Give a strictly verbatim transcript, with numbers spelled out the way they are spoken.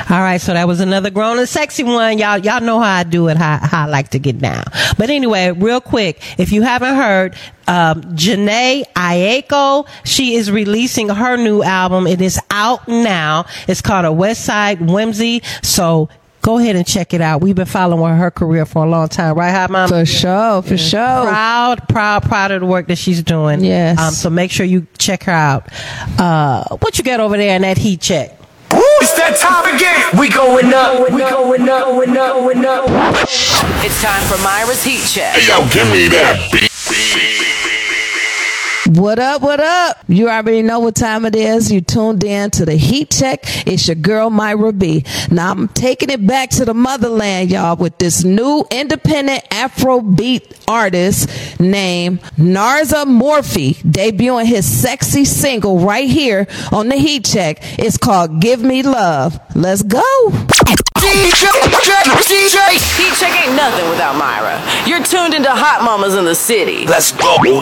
All right, so that was another grown and sexy one. Y'all, y'all know how I do it, how, how I like to get down. But anyway, real quick, if you haven't heard, um, Janae Aiko, she is releasing her new album. It is out now. It's called A West Side Whimsy. So go ahead and check it out. We've been following her career for a long time, right, Hot Mama? For sure, for sure. Proud, proud, proud of the work that she's doing. Yes. Um, so make sure you check her out. Uh, what you got over there in that heat check? It's that time again. We going up. We going up. Going up. Going up. It's time for Myra's Heat Check. Hey, yo, give me that beat. What up, what up? You already know what time it is. You tuned in to the Heat Check. It's your girl, Myra B. Now, I'm taking it back to the motherland, y'all, with this new independent Afrobeat artist named Narza Morphe, debuting his sexy single right here on the Heat Check. It's called Give Me Love. Let's go. Heat Check ain't nothing without Myra. You're tuned into Hot Mamas in the City. Let's go.